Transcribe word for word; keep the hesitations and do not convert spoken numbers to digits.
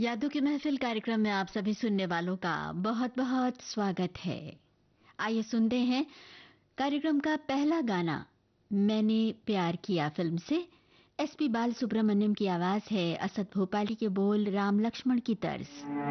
यादों की महफिल कार्यक्रम में आप सभी सुनने वालों का बहुत बहुत स्वागत है। आइए सुनते हैं कार्यक्रम का पहला गाना मैंने प्यार किया फिल्म से। एसपी बालसुब्रमण्यम की आवाज है, असद भोपाली के बोल, राम लक्ष्मण की तर्ज।